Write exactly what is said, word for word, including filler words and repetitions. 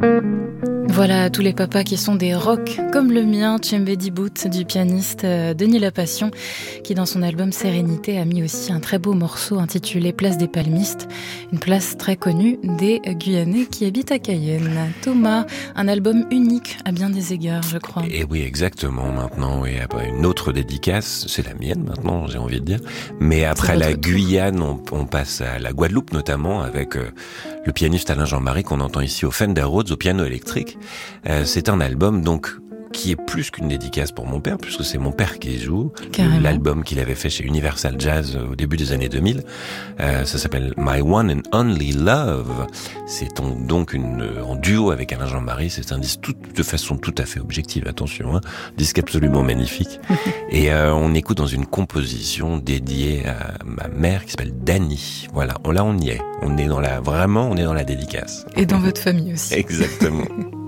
Voilà tous les papas qui sont des rocks comme le mien, Tchembedi Bout du pianiste Denis Lapassion, qui dans son album Sérénité a mis aussi un très beau morceau intitulé Place des Palmistes, une place très connue des Guyanais qui habitent à Cayenne. Thomas, un album unique à bien des égards, je crois. Et oui, exactement, maintenant, et après une autre dédicace, c'est la mienne maintenant, j'ai envie de dire, mais après la Guyane, on, on passe à la Guadeloupe notamment, avec euh, le pianiste Alain Jean-Marie qu'on entend ici au Fender Rhodes, au piano électrique. Euh, c'est un album donc qui est plus qu'une dédicace pour mon père, puisque c'est mon père qui joue. Carrément. L'album qu'il avait fait chez Universal Jazz au début des années deux mille. Euh, ça s'appelle My One and Only Love. C'est donc une, en duo avec Alain Jean-Marie. C'est un disque tout, de façon tout à fait objective, attention, hein. Disque absolument magnifique. Et euh, on écoute dans une composition dédiée à ma mère qui s'appelle Dany. Voilà, là on y est. On est dans la, vraiment, on est dans la dédicace. Et dans votre famille aussi. Exactement.